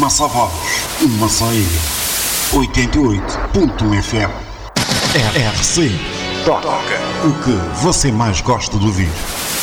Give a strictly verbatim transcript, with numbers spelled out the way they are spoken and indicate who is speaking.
Speaker 1: Uma só voz, uma só ilha. oitenta e oito ponto um F M. R C. Toca o que você mais gosta de ouvir.